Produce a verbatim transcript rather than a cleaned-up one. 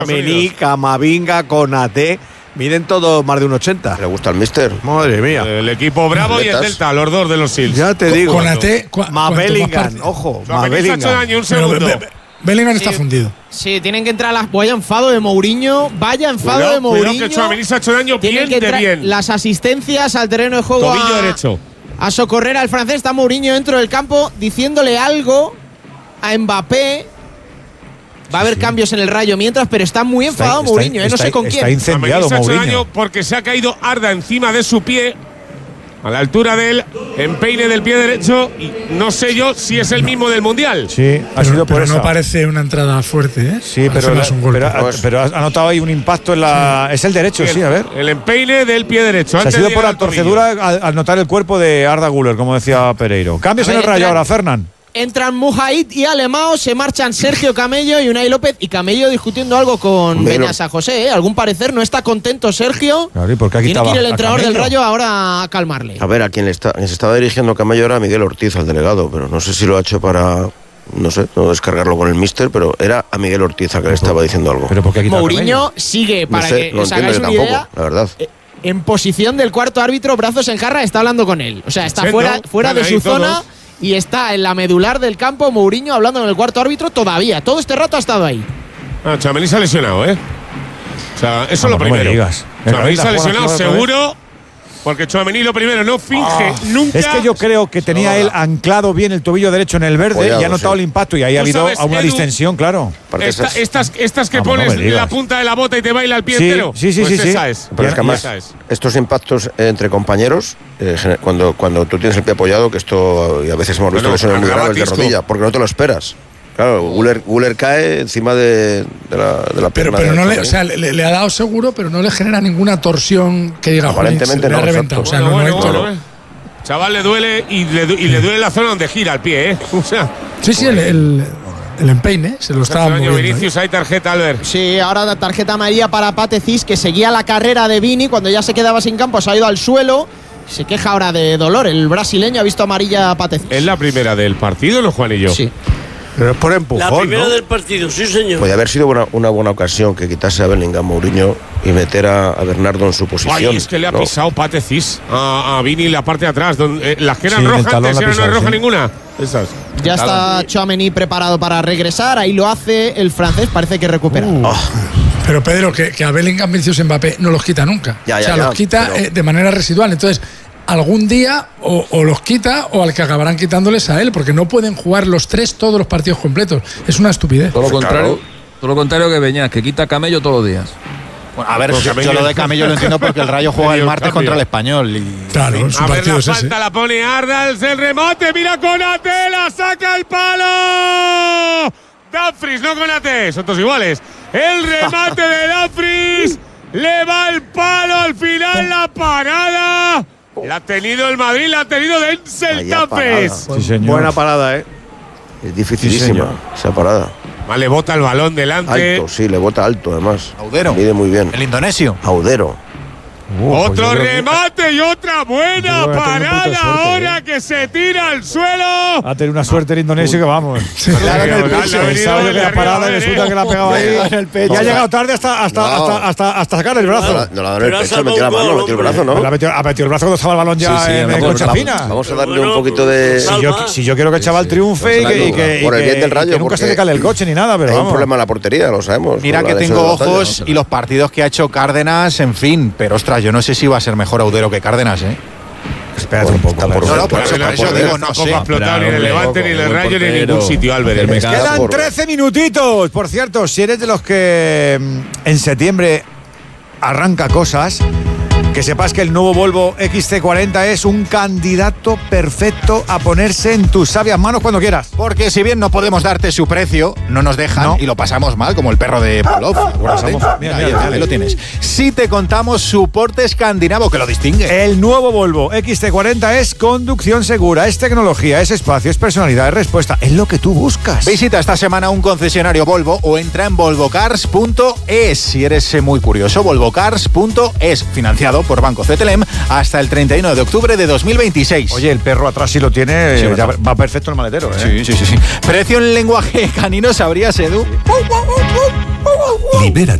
Mení, Camavinga, Konaté, miden todos más de un ochenta. ¿Le gusta el míster? Madre mía. El equipo Bravo y el Delta, los dos de los Seals. Ya te digo. Konaté, más Bellingham, ojo, más Bellingham. Daño, un segundo. Be- Be- Bellingham está Sí. fundido. Sí, tienen que entrar las. Vaya enfado de Mourinho. Vaya enfado Cuidado, de Mourinho. cuidado que Tchouaméni se ha hecho daño Tienen bien que de entrar bien. las asistencias al terreno de juego. Tobillo a, derecho. a socorrer al francés. Está Mourinho dentro del campo diciéndole algo a Mbappé. Va a haber sí. cambios en el Rayo mientras, pero está muy enfadado Está- Mourinho, ¿eh? No está- sé con está quién. incendiado Tchouaméni se ha hecho Mourinho. daño porque se ha caído Arda encima de su pie, a la altura del empeine del pie derecho, y no sé yo si es el mismo del Mundial. Sí, ha Pero, sido por pero eso. no parece una entrada fuerte, ¿eh? Sí, Parece pero, más la- un golpe. pero, ha- pero ha notado ahí un impacto en la. Es el derecho, sí, a ver. El empeine del pie derecho. Se ha antes sido de por llegar la al tobillo. torcedura al, al notar el cuerpo de Arda Güler, como decía Pereiro. Cambios A en ver, el Rayo entran- ahora, Fernán. Entran Mujahid y Alemão, se marchan Sergio Camello y Unai López. Y Camello discutiendo algo con Hombre, Beñat no. San José, ¿eh? Algún parecer no está contento Sergio. Claro, ¿y por qué ha Tiene quitado que ir el a entrenador del Camello? Rayo ahora a calmarle. A ver, a quien le está, quien se estaba dirigiendo Camello era Miguel Ortiz, al delegado, pero no sé si lo ha hecho para, no sé, no descargarlo con el míster, pero era a Miguel Ortiz a que le estaba diciendo algo. Pero ¿por qué ha quitado a Mourinho Camello? sigue, No para sé, que no os entiendo hagáis yo una tampoco, idea, la verdad. eh, en posición del cuarto árbitro, brazos en jarra, está hablando con él. O sea, está Sí, fuera, ¿no? fuera de Están su ahí zona todos. y está en la medular del campo Mourinho hablando con el cuarto árbitro todavía. Todo este rato ha estado ahí. Ah, Tchouaméni se ha lesionado, ¿eh? O sea, eso es lo Vamos, no me primero. digas. Venga, Tchouaméni venga, se ha juega, lesionado juega otra vez. seguro, porque Tchouaméni lo primero no finge nunca. Es que yo creo que tenía él anclado bien el tobillo derecho en el verde Apoyado, y ha notado sí. el impacto y ahí ha Tú habido sabes, una Edu, distensión, claro. Porque Esta- esas- estas, estas que Vamos, no pones me digas. la punta de la bota y te baila el pie Sí, entero. sí, sí, Pues sí, sí. esa es. Pero es que además, Esa es. estos impactos entre compañeros, eh, gener- cuando, cuando tú tienes el pie apoyado, que esto y a veces hemos visto Bueno, que son muy graves de acrobatisco. rodilla, porque no te lo esperas. Claro, Guller, Guller cae encima de, de la, de la Pero, pierna. pero de no le, Tchouaméni. o sea, le, le ha dado seguro, pero no le genera ninguna torsión que diga, Aparentemente "Jolín, se le no, ha reventado". exacto. O sea, Bueno, no, no bueno, hay bueno, eh. Chaval, le duele y le, du- y le duele la zona donde gira el pie, ¿eh? O sea, Sí, sí, el, el, el empeine se lo se estaba hace daño moviendo. ¿eh? Vinicius, hay tarjeta, Albert. Sí, ahora da tarjeta amarilla para Pate Cis, que seguía la carrera de Vini. Cuando ya se quedaba sin campo, se ha ido al suelo. Se queja ahora de dolor. El brasileño ha visto amarilla a Pate Cis. Es la primera del partido, ¿no, Juanillo? Sí. Pero es por empujón, La primera ¿no? del partido, sí, señor. Podría haber sido una, una buena ocasión que quitase a Bellingham Mourinho y meter a, a Bernardo en su posición. Ay, es que le ha ¿no? pisado Pate Cis a, a Vini en la parte de atrás. Donde, eh, las que eran Sí, en el rojas talón antes, la ha ahora no es pisado, roja sí. ninguna. Esas. Ya está Tchouaméni preparado para regresar. Ahí lo hace el francés. Parece que recupera. Uh. Pero Pedro, que, que a Bellingham, Vinicius, Mbappé no los quita nunca. Ya, o sea, ya, ya, los quita pero- eh, de manera residual. Entonces, algún día o, o los quita o al que acabarán quitándoles a él, porque no pueden jugar los tres todos los partidos completos. Es una estupidez. Todo lo Pues contrario, claro. todo lo contrario que Beñat, que quita camello todos los días. Bueno, a ver, Pues yo, Camello- yo lo de Camello lo entiendo porque el Rayo juega el martes contra el Español. Y Claro, su A ver, partido la es ese. falta la pone Ardals, el remate, mira Konaté, la saca el palo. Dumfries, no Konaté, son todos iguales. El remate de Dumfries, le va el palo al final, la parada. La ha tenido el Madrid, la ha tenido Denzel Vaya Dumfries. parada. Sí, señor. Buena parada, ¿eh? Es dificilísima esa parada. Vale, bota el balón delante. Alto, sí, le bota alto además. Audero, Mide muy bien. el indonesio. Audero. Uh, pues Otro yo creo que remate y otra buena Yo creo que ha tenido un poquito parada de suerte, ahora ¿eh? que se tira al suelo. Ha tenido una suerte el indonesio que vamos. Claro, en el le ha pecho. venido Sabe que de la arriba, parada y ¿eh? resulta que la ha pegado ahí En el pecho. y ha llegado tarde hasta, hasta, No. hasta, hasta, hasta sacar el brazo. No, la- no la ha dado en el Pero ha pecho, metió la salvado un mano, gol, metió el hombre. brazo, Pues ¿no? ha, metido, ha metido el brazo cuando estaba el balón ya Sí, sí, en, a lo en mejor concha vamos- fina. Vamos a darle Bueno, un poquito de. pues, Si yo, Salva. si yo quiero que el chaval sí. triunfe y Pues que, y claro, que, y por el que- bien del y Rayo, que nunca se porque le cale el coche ni nada, pero Hay un vamos. problema en la portería, lo sabemos. Mira por que la tengo lesión de Batalla. ojos y los partidos que ha hecho Cárdenas, en fin. Pero ostras, yo no sé si va a ser mejor Audero que Cárdenas, ¿eh? Espérate un Bueno, poco. está por- No, no, por eso, El por eso Rayo digo, no tampoco sé. ha explotado ni en el Levante, ni en el Buen Rayo, ni en portero. ningún sitio, Álvarez. El Me cago. mercado. Quedan por- trece minutitos. Por cierto, si eres de los que mm, en septiembre arranca cosas, que sepas que el nuevo Volvo X C cuarenta es un candidato perfecto a ponerse en tus sabias manos cuando quieras. Porque si bien no podemos darte su precio, no nos dejan No. y lo pasamos mal, como el perro de Pavlov. Acuérdate. Pasamos- Mira, mira, ahí, mira, ahí lo tienes. Si te contamos su porte escandinavo, que lo distingue. El nuevo Volvo X C cuarenta es conducción segura, es tecnología, es espacio, es personalidad, es respuesta, es lo que tú buscas. Visita esta semana un concesionario Volvo o entra en volvocars punto es. Si eres eh, muy curioso, volvocars punto es. Financiado financiado por Banco C T L M hasta el treinta y uno de octubre de dos mil veintiséis. Oye, el perro atrás sí lo tiene, Sí, eh, ya ¿verdad? va perfecto el maletero, ¿eh? Sí, sí, sí, sí. Precio en lenguaje canino, ¿sabrías, Edu? Libera